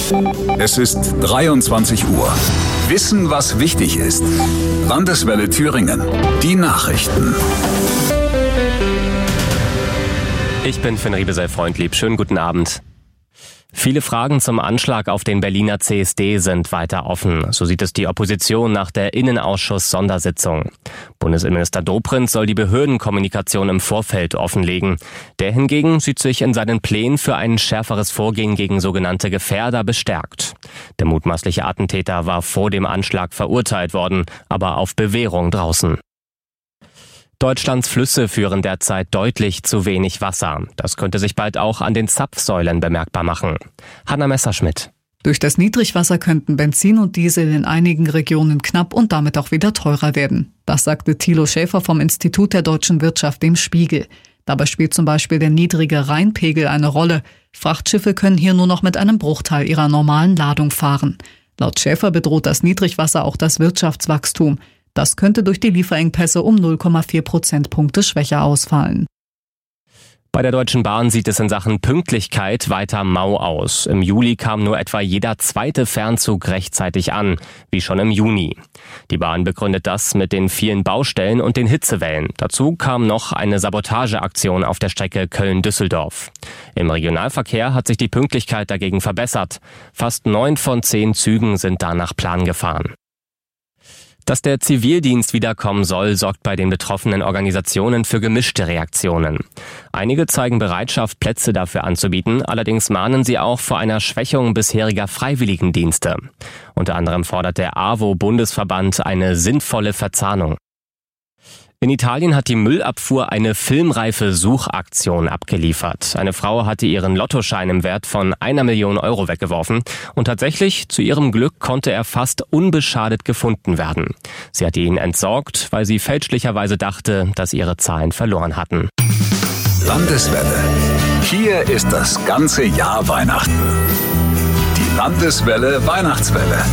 Es ist 23 Uhr. Wissen, was wichtig ist. Landeswelle Thüringen. Die Nachrichten. Ich bin Finn Riebesell-Freundlieb. Schönen guten Abend. Viele Fragen zum Anschlag auf den Berliner CSD sind weiter offen. So sieht es die Opposition nach der Innenausschuss-Sondersitzung. Bundesinnenminister Dobrindt soll die Behördenkommunikation im Vorfeld offenlegen. Der hingegen sieht sich in seinen Plänen für ein schärferes Vorgehen gegen sogenannte Gefährder bestärkt. Der mutmaßliche Attentäter war vor dem Anschlag verurteilt worden, aber auf Bewährung draußen. Deutschlands Flüsse führen derzeit deutlich zu wenig Wasser. Das könnte sich bald auch an den Zapfsäulen bemerkbar machen. Hanna Messerschmidt. Durch das Niedrigwasser könnten Benzin und Diesel in einigen Regionen knapp und damit auch wieder teurer werden. Das sagte Thilo Schäfer vom Institut der deutschen Wirtschaft dem Spiegel. Dabei spielt zum Beispiel der niedrige Rheinpegel eine Rolle. Frachtschiffe können hier nur noch mit einem Bruchteil ihrer normalen Ladung fahren. Laut Schäfer bedroht das Niedrigwasser auch das Wirtschaftswachstum. Das könnte durch die Lieferengpässe um 0,4 Prozentpunkte schwächer ausfallen. Bei der Deutschen Bahn sieht es in Sachen Pünktlichkeit weiter mau aus. Im Juli kam nur etwa jeder zweite Fernzug rechtzeitig an, wie schon im Juni. Die Bahn begründet das mit den vielen Baustellen und den Hitzewellen. Dazu kam noch eine Sabotageaktion auf der Strecke Köln-Düsseldorf. Im Regionalverkehr hat sich die Pünktlichkeit dagegen verbessert. Fast 9 von 10 Zügen sind da nach Plan gefahren. Dass der Zivildienst wiederkommen soll, sorgt bei den betroffenen Organisationen für gemischte Reaktionen. Einige zeigen Bereitschaft, Plätze dafür anzubieten, allerdings mahnen sie auch vor einer Schwächung bisheriger Freiwilligendienste. Unter anderem fordert der AWO-Bundesverband eine sinnvolle Verzahnung. In Italien hat die Müllabfuhr eine filmreife Suchaktion abgeliefert. Eine Frau hatte ihren Lottoschein im Wert von 1 Million Euro weggeworfen und tatsächlich, zu ihrem Glück, konnte er fast unbeschadet gefunden werden. Sie hatte ihn entsorgt, weil sie fälschlicherweise dachte, dass ihre Zahlen verloren hatten. Landeswelle. Hier ist das ganze Jahr Weihnachten. Die Landeswelle Weihnachtswelle.